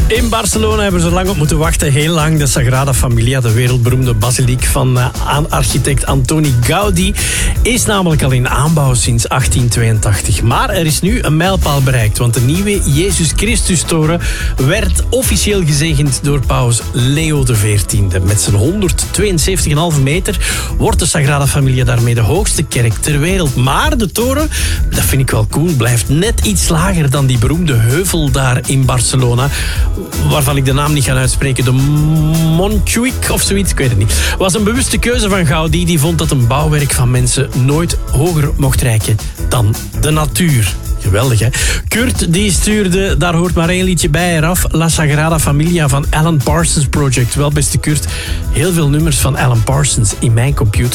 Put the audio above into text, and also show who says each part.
Speaker 1: In Barcelona hebben ze lang op moeten wachten, heel lang. De Sagrada Familia, de wereldberoemde basiliek van architect Antoni Gaudi, is namelijk al in aanbouw sinds 1882. Maar er is nu een mijlpaal bereikt, want de nieuwe Jezus Christus-toren werd officieel gezegend door paus Leo XIV. Met zijn 172,5 meter wordt de Sagrada Familia daarmee de hoogste kerk ter wereld. Maar de toren, dat vind ik wel cool, blijft net iets lager dan die beroemde heuvel daar in Barcelona, waarvan ik de naam niet ga uitspreken. De Montjuïc of zoiets, ik weet het niet. Was een bewuste keuze van Gaudi, die vond dat een bouwwerk van mensen nooit hoger mocht reiken dan de natuur. Geweldig, hè? Kurt die stuurde, daar hoort maar één liedje bij eraf, La Sagrada Familia van Alan Parsons Project. Wel, beste Kurt, heel veel nummers van Alan Parsons in mijn computer.